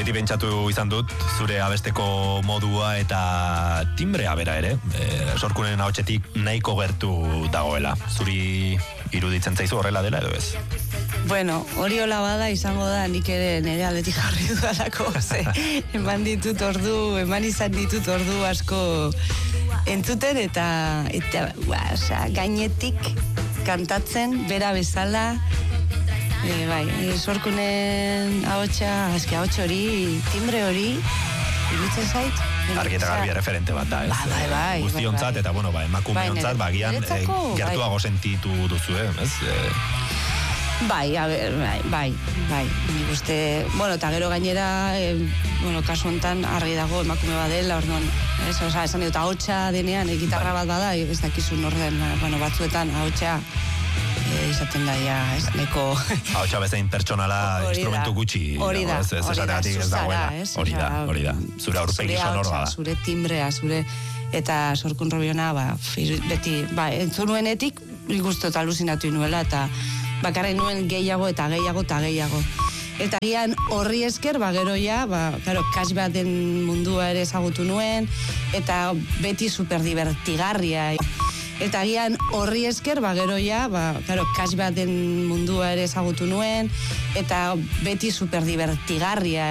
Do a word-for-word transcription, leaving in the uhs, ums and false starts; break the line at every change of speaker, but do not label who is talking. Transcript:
Beti pentsatu izan dut, zure abesteko modua eta timbrea bera ere, e, Sorkunen ahotsetik nahiko gertu dagoela. Zuri iruditzen zaizu horrela dela edo ez?
Bueno, hori hola bada izango da nik ere nire aldetik jarri dudalako, ze, eman ditut ordu, eman izan ditut ordu asko entzuten eta, eta ba, oza, gainetik kantatzen, bera bezala, e, bai, e, Sorkunen ahotsa, eski ahots hori, timbre hori, iruditzen zait.
Argi eta garbi referente bat da, ez?
Ba, bai, bai.
Guztiontzat eta, bueno, ba, emakumeontzat, ba, gian e, gertuago sentitu duzu, eh, ez? E,
Bai, a ber, bai, bai, bai, nik uste, bueno, eta gero gainera, e, bueno, kasu honetan argi dago emakume badela, orduan, ez, oza, esan dut, ahotsa denean, e, gitarra bat bada, ez dakizun orden, bueno, batzuetan ahotsa e, izaten da, ja, ez, neko...
Ahotsa bezain pertsonala instrumentu gutxi,
hori da,
ez, ez esategatik ez dagoela, hori da, hori da, zure aurpegi sonoroa da.
Zure timbrea, zure, eta Sorkun Robiona, ba, beti, ba, entzunuenetik, ikustu eta aluzinatu inuela, eta bakarrik nuen gehiago eta gehiago eta gehiago. Eta gian horri esker, ba, gero ja, ba, claro, kas baten mundua ere ezagutu nuen, eta beti superdibertigarria. Eta gian horri esker, ba, gero ja, ba, claro, kas baten mundua ere ezagutu nuen, eta beti superdibertigarria.